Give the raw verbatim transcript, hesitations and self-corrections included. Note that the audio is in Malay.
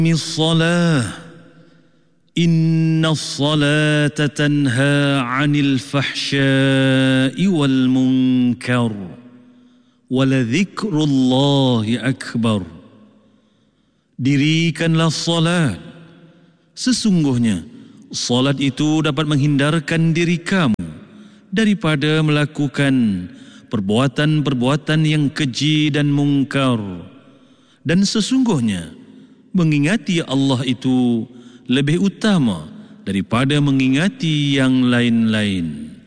الصلاة إن الصلاة تنهى عن الفحشاء والمنكر ولذكر الله أكبر. Dirikanlah salat. Sesungguhnya salat itu dapat menghindarkan diri kamu daripada melakukan perbuatan-perbuatan yang keji dan mungkar. Dan sesungguhnya mengingati Allah itu lebih utama daripada mengingati yang lain-lain.